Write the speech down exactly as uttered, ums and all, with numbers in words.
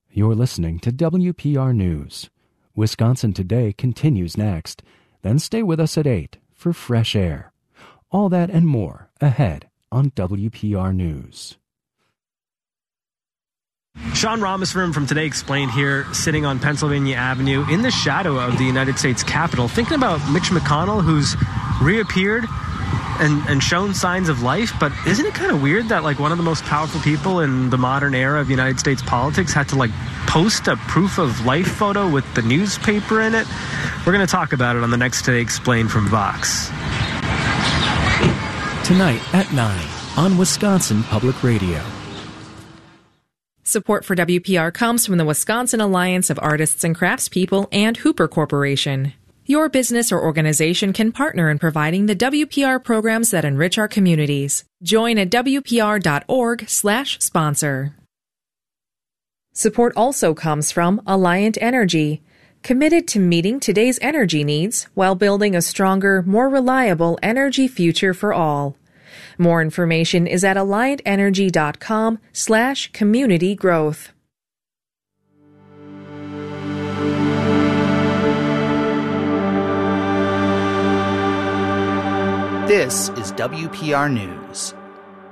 You're listening to W P R News. Wisconsin Today continues next. Then stay with us at eight for Fresh Air. All that and more ahead on W P R News. Sean Rameswaram from Today Explained here, sitting on Pennsylvania Avenue in the shadow of the United States Capitol, thinking about Mitch McConnell, who's reappeared and, and shown signs of life. But isn't it kind of weird that like one of the most powerful people in the modern era of United States politics had to like post a proof of life photo with the newspaper in it? We're going to talk about it on the next Today Explained from Vox. Tonight at nine on Wisconsin Public Radio. Support for W P R comes from the Wisconsin Alliance of Artists and Craftspeople and Hooper Corporation. Your business or organization can partner in providing the W P R programs that enrich our communities. Join at W P R dot org slash sponsor. Support also comes from Alliant Energy, committed to meeting today's energy needs while building a stronger, more reliable energy future for all. More information is at alliant energy dot com slash community growth. This is W P R News.